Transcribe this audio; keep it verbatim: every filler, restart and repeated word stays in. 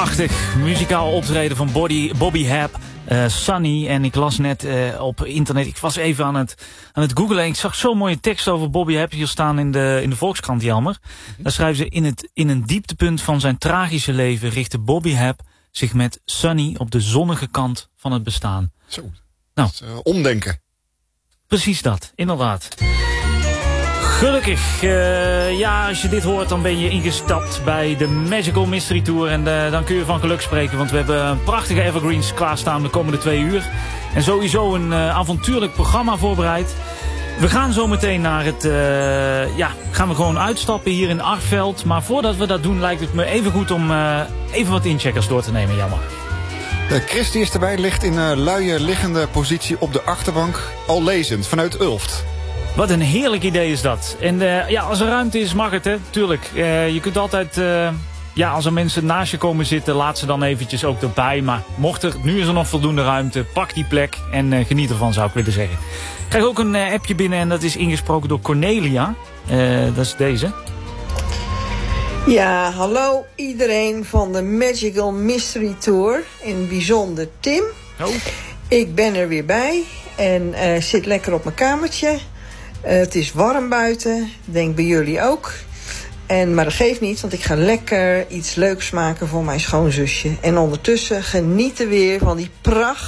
Prachtig, muzikaal optreden van Bobby, Bobby Hebb, uh, Sunny. En ik las net uh, op internet, ik was even aan het, aan het googlen en ik zag zo'n mooie tekst over Bobby Hebb hier staan in de, in de Volkskrant, Jelmer. Daar schrijven ze, in, het, in een dieptepunt van zijn tragische leven richtte Bobby Hebb zich met Sunny op de zonnige kant van het bestaan. Zo, nou, dat is, uh, omdenken. Precies dat, inderdaad. Gelukkig, uh, ja, als je dit hoort, dan ben je ingestapt bij de Magical Mystery Tour. En uh, dan kun je van geluk spreken, want we hebben een prachtige evergreens klaarstaan de komende twee uur. En sowieso een uh, avontuurlijk programma voorbereid. We gaan zo meteen naar het, uh, ja, gaan we gewoon uitstappen hier in Arfveld. Maar voordat we dat doen, lijkt het me even goed om uh, even wat incheckers door te nemen, jammer. De Christy is erbij, ligt in een luie liggende positie op de achterbank, al lezend, vanuit Ulft. Wat een heerlijk idee is dat. En uh, ja, als er ruimte is, mag het, hè. Tuurlijk. Uh, je kunt altijd, uh, ja, als er mensen naast je komen zitten, laat ze dan eventjes ook erbij. Maar mocht er, nu is er nog voldoende ruimte, pak die plek en uh, geniet ervan, zou ik willen zeggen. Ik krijg ook een uh, appje binnen en dat is ingesproken door Cornelia. Uh, dat is deze. Ja, hallo iedereen van de Magical Mystery Tour. In het bijzonder Tim. Oh. Ik ben er weer bij en uh, zit lekker op mijn kamertje. Uh, het is warm buiten, denk bij jullie ook. En, maar dat geeft niet, want ik ga lekker iets leuks maken voor mijn schoonzusje. En ondertussen genieten weer van die prachtige